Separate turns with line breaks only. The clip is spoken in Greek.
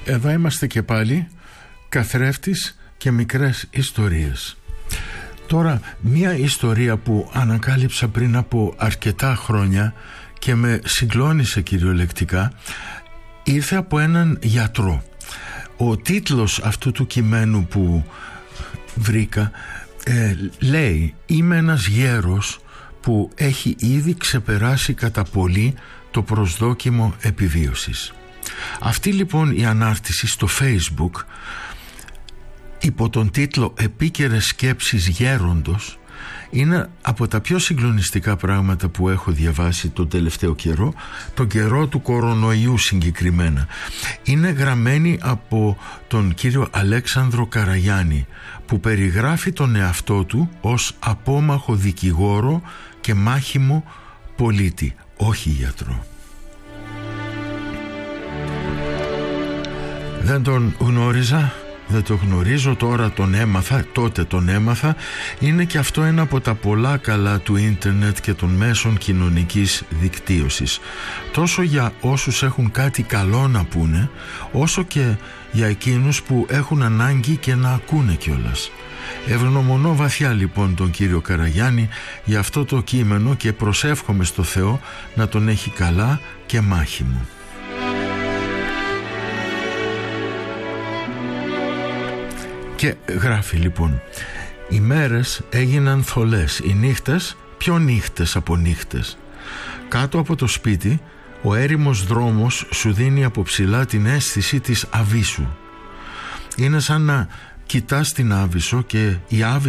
Εδώ είμαστε και πάλι, καθρέφτης και μικρές ιστορίες. Τώρα, μία ιστορία που ανακάλυψα πριν από αρκετά χρόνια και με συγκλώνησε κυριολεκτικά, ήρθε από έναν γιατρό. Ο τίτλος αυτού του κειμένου που βρήκα λέει «Είμαι ένας γέρος που έχει ήδη ξεπεράσει κατά πολύ το προσδόκιμο επιβίωσης». Αυτή λοιπόν η ανάρτηση στο Facebook υπό τον τίτλο «Επίκαιρες σκέψεις γέροντος» είναι από τα πιο συγκλονιστικά πράγματα που έχω διαβάσει τον τελευταίο καιρό, τον καιρό του κορονοϊού συγκεκριμένα. Είναι γραμμένη από τον κύριο Αλέξανδρο Καραγιάννη, που περιγράφει τον εαυτό του ως απόμαχο δικηγόρο και μάχημο πολίτη, όχι γιατρό. Δεν τον γνώριζα, δεν το γνωρίζω, τώρα τον έμαθα, τότε τον έμαθα. Είναι και αυτό ένα από τα πολλά καλά του ίντερνετ και των μέσων κοινωνικής δικτύωσης. Τόσο για όσους έχουν κάτι καλό να πούνε, όσο και για εκείνους που έχουν ανάγκη και να ακούνε κιόλας. Ευγνωμονώ βαθιά λοιπόν τον κύριο Καραγιάννη για αυτό το κείμενο και προσεύχομαι στο Θεό να τον έχει καλά και μάχημο. Και γράφει λοιπόν: «Οι μέρες έγιναν θολές, οι νύχτες πιο νύχτες από νύχτες. Κάτω από το σπίτι ο έρημος δρόμος σου δίνει από ψηλά την αίσθηση της Αβύσσου. Είναι σαν να κοιτάς την Άβυσσο και η Άβυσσο